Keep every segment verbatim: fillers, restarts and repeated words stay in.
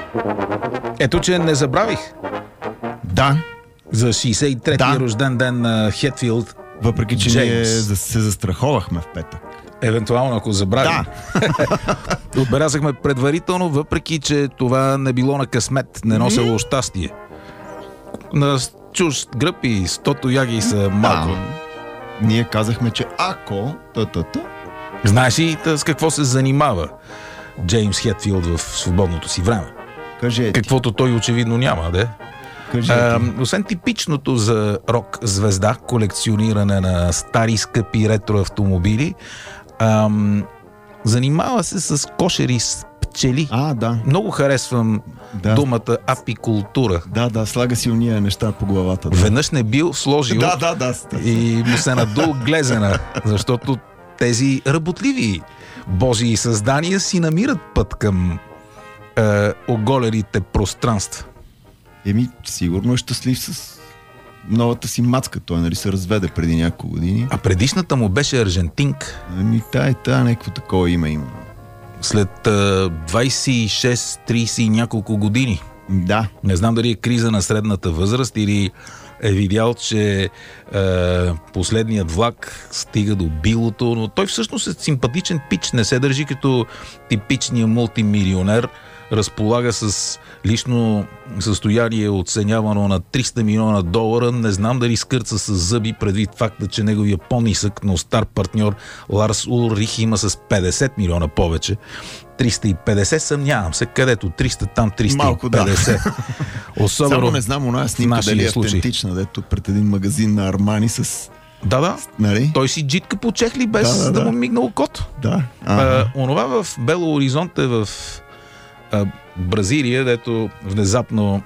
Ето, че не забравих. Да. За шейсет и трети Да. рожден ден на Хетфилд. Въпреки, че Джеймс. ние се застраховахме в петък. Евентуално, ако забравим. Да. Отбелязахме предварително, въпреки, че това не било на късмет, не носело щастие. На чужд гръб и стото яги са малко. Да. Ние казахме, че ако... Та-та-та. Знаеш ли с какво се занимава Джеймс Хетфилд в свободното си време? Кажете. Каквото той очевидно няма, да? Кажете. А, освен типичното за рок звезда, колекциониране на стари скъпи ретро автомобили, ам, занимава се с кошери с пчели. А, да. Много харесвам Да. думата апикултура. Да, да, слага си уния неща по главата. Да. Веднъж не бил сложил Да, да, да. и му се надул глезена, защото тези работливи божии създания си намират път към е, оголените пространства. Еми, сигурно е щастлив с новата си мацка. Той, нали, се разведе преди няколко години. А предишната му беше аржентинка. Еми, тая, тая, някакво такова има има. След е, двайсет и шест трийсет и няколко години. Да. Не знам дали е криза на средната възраст или е видял, че е, последният влак стига до билото, но той всъщност е симпатичен пич, не се държи като типичния мултимилионер, разполага с лично състояние оценявано на триста милиона долара. Не знам дали скърца с зъби предвид факта, че неговия по-нисък, но стар партньор Ларс Улрих има с петдесет милиона повече. триста и петдесет, съмнявам се, където триста, там триста и петдесет. Да. Особено Само не знам оная снимка дали е случай. автентична, дето пред един магазин на Армани с... Да, да. Нали? Той си джитка по чехли без Да, да, да, да да. му мигна окото. Да. А, онова в Бело Оризонте в а, Бразилия, дето внезапно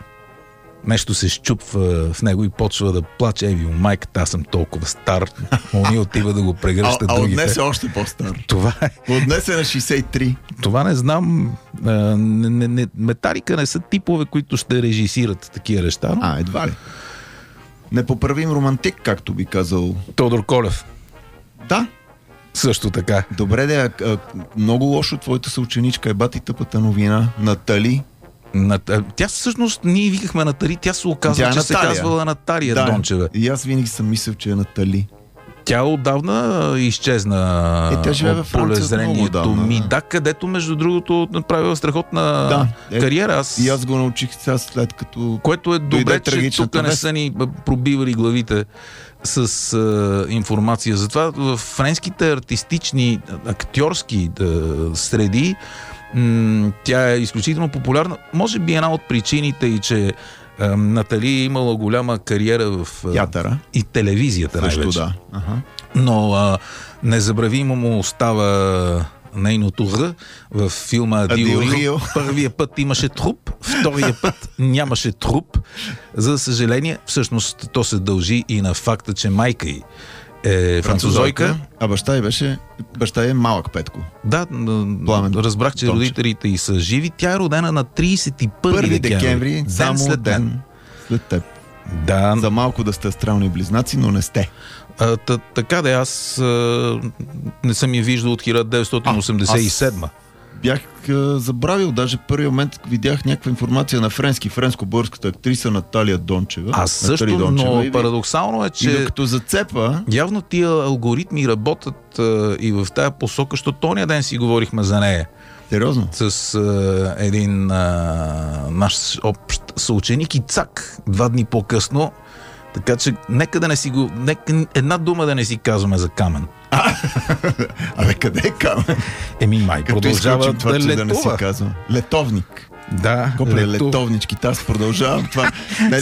нещо се щупва в него и почва да плаче. Еви, майката, аз съм толкова стар. Они отива да го прегръщат а, а другите. от днес е още по-стар. Това е. От днес е на шейсет и три. Това не знам. А, не, не, не, Металика не са типове, които ще режисират такива неща. А, едва ли. Непоправим романтик, както би казал. Тодор Колев. Да. Също така. Добре, де, а, а, много лошо твоята съученичка е бати тъпата новина. Натали. На, тя всъщност, ние викахме Натали, тя се оказва, Тя е че се Наталия. казвала Наталия Да. Дончева. И аз винаги съм мислил, че е Натали. Тя отдавна изчезна Е, тя живее от във Франция много полезрението отдавна, ми. да. Да, където между другото направила страхотна Да, е, кариера. Аз, И аз го научих сега след като... което е дойде добре, че трагичната тук не вест. са ни пробивали главите с а, информация. Затова в френските артистични, актьорски а, среди м- тя е изключително популярна. Може би една от причините и, че а, Натали е имала голяма кариера в а, Театъра. и телевизията Също най-вече. да. Ага. Но а, незабравимо му остава нейното Р в филма Адио Адио Рио. Рио. Първия път имаше труп, втория път нямаше труп. За съжаление, всъщност то се дължи и на факта, че майка й е французойка. А баща й беше... Баща й е малък Петко. Да, Пламен разбрах, че Дончев. родителите й са живи. Тя е родена на трийсет и първи Първи декември. декември, Ден само след ден. ден след теб. Да, За малко да сте астрални близнаци, но не сте. а, та, така да аз а, не съм я виждал от хиляда деветстотин осемдесет и седма. Бях а, забравил, даже първи момент видях някаква информация на френски, френско-българската актриса Наталия Дончева. Аз също, Натали Дончева, но и ви- парадоксално е, И че докато зацепа, явно тия алгоритми работят а, и в тая посока, защото тония ден си говорихме за нея сериозно, с а, един а, наш общ съученик Ицак два дни по-късно. Така че нека да не си го... Нека една дума да не си казваме за Камен. абе къде е Камен? Еми май, Като продължава изключим това, да че да не си летува. казвам. Летовник. Да, Копле, летува. летовнички, аз продължавам това. Нали,